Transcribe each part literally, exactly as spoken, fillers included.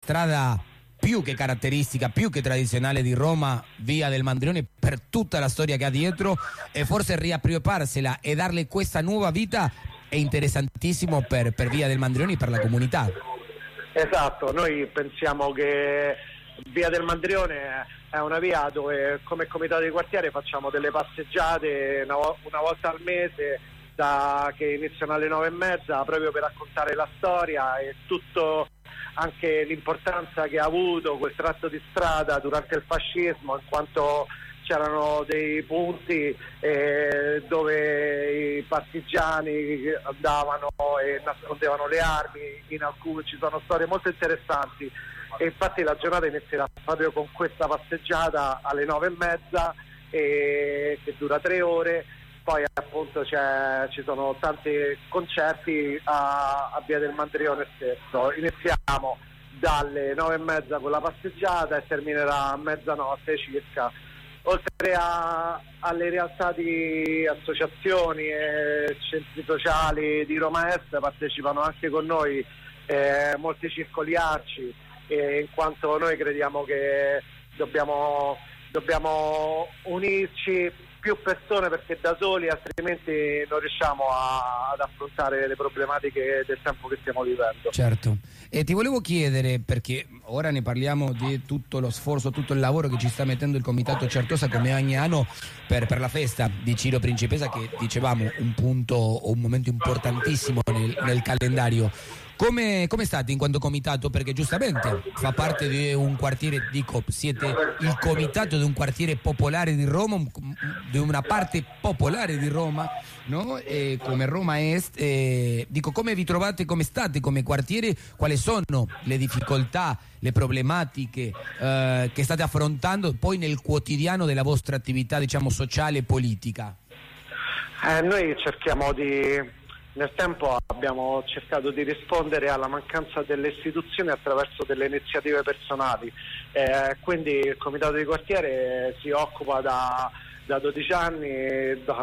strada più che caratteristica, più che tradizionale di Roma, Via del Mandrione, per tutta la storia che ha dietro, e forse riappropriarsela e darle questa nuova vita è interessantissimo per, per Via del Mandrione e per la comunità. Esatto, noi pensiamo che Via del Mandrione è una via dove come comitato di quartiere facciamo delle passeggiate una, una volta al mese, da, che iniziano alle nove e mezza, proprio per raccontare la storia e tutto, anche l'importanza che ha avuto quel tratto di strada durante il fascismo, in quanto c'erano dei punti eh, dove i partigiani andavano e nascondevano le armi, in alcuni ci sono storie molto interessanti, e infatti la giornata inizierà proprio con questa passeggiata alle nove e mezza eh, che dura tre ore. Poi appunto c'è, ci sono tanti concerti a, a Via del Mandrione stesso. Iniziamo dalle nove e mezza con la passeggiata e terminerà a mezzanotte circa. Oltre a, alle realtà di associazioni e centri sociali di Roma Est, partecipano anche con noi eh, molti circoli arci, eh, in quanto noi crediamo che dobbiamo, dobbiamo unirci più persone, perché da soli altrimenti non riusciamo a, ad affrontare le problematiche del tempo che stiamo vivendo. Certo, e ti volevo chiedere, perché ora ne parliamo di tutto lo sforzo, tutto il lavoro che ci sta mettendo il Comitato Certosa come ogni anno per, per la festa di Ciro Principessa, che dicevamo un punto o un momento importantissimo nel, nel calendario. Come, come state in quanto comitato? Perché giustamente fa parte di un quartiere, dico, siete il comitato di un quartiere popolare di Roma, di una parte popolare di Roma, no? E come Roma Est, eh, dico, come vi trovate, come state come quartiere, quali sono le difficoltà, le problematiche eh, che state affrontando poi nel quotidiano della vostra attività, diciamo, sociale e politica? Eh, noi cerchiamo di... Nel tempo abbiamo cercato di rispondere alla mancanza delle istituzioni attraverso delle iniziative personali, eh, quindi il comitato di quartiere si occupa da, da dodici anni da,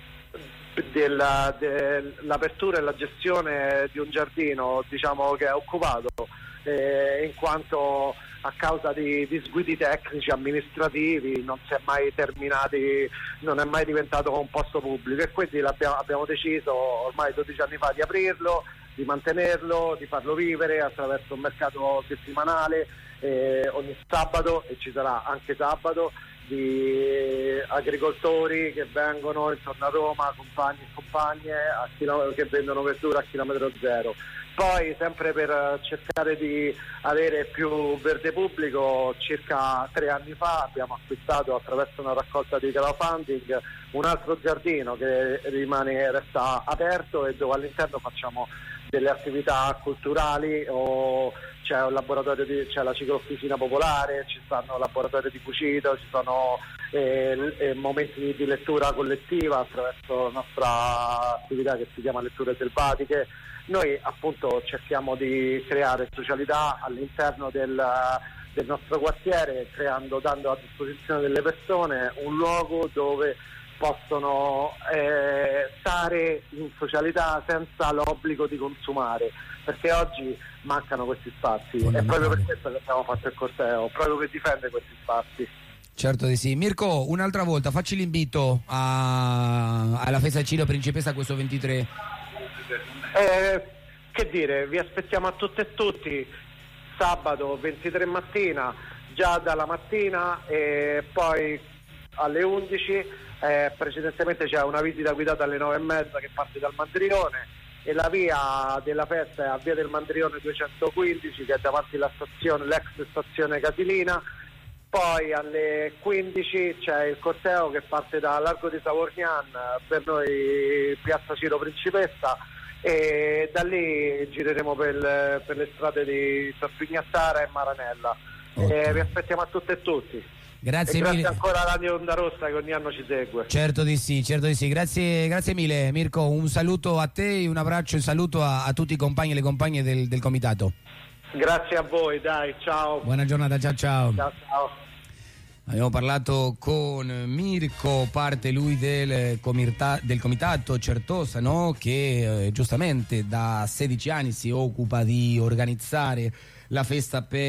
della, dell'apertura e la gestione di un giardino, diciamo, che è occupato eh, in quanto a causa di disguidi tecnici, amministrativi, non si è mai terminati, non è mai diventato un posto pubblico, e quindi abbiamo, abbiamo deciso ormai dodici anni fa di aprirlo, di mantenerlo, di farlo vivere attraverso un mercato settimanale eh, ogni sabato, e ci sarà anche sabato, di agricoltori che vengono intorno a Roma, compagni e compagne a chilom- che vendono verdura a chilometro zero. Poi, sempre per cercare di avere più verde pubblico, circa tre anni fa abbiamo acquistato, attraverso una raccolta di crowdfunding, un altro giardino che rimane, resta aperto, e dove all'interno facciamo delle attività culturali, o c'è un laboratorio di, c'è la ciclofisina popolare, ci stanno laboratori di cucito, ci sono eh, eh, momenti di lettura collettiva attraverso la nostra attività che si chiama Letture Selvatiche. Noi appunto cerchiamo di creare socialità all'interno del, del nostro quartiere, creando, dando a disposizione delle persone un luogo dove possono eh, stare in socialità senza l'obbligo di consumare, perché oggi mancano questi spazi, è proprio per questo che abbiamo fatto il corteo, proprio per difendere questi spazi. Certo di sì. Mirko, un'altra volta facci l'invito a, alla festa Ciro Principessa questo ventitré. Eh, che dire, vi aspettiamo a tutte e tutti sabato ventitré mattina, già dalla mattina, e poi alle undici. Eh, precedentemente c'è una visita guidata alle nove e mezza che parte dal Mandrione, e la via della festa è a Via del Mandrione duecentoquindici, che è davanti alla stazione, l'ex stazione Casilina. Poi alle quindici c'è il corteo che parte da Largo di Savorgnan, per noi Piazza Ciro Principessa, e da lì gireremo per, per le strade di Torpignattara e Maranella. Okay. E vi aspettiamo a tutte e tutti. Grazie, e grazie mille. ancora alla Radio Onda Rossa che ogni anno ci segue. Certo di sì, certo di sì. Grazie, grazie mille Mirko, un saluto a te, un abbraccio e un saluto a, a tutti i compagni e le compagne del, del comitato. Grazie a voi, dai, ciao. Buona giornata, ciao ciao. Ciao ciao. Abbiamo parlato con Mirko, parte lui del, comirta, del comitato Certosa, no? Che eh, giustamente da sedici anni si occupa di organizzare la festa per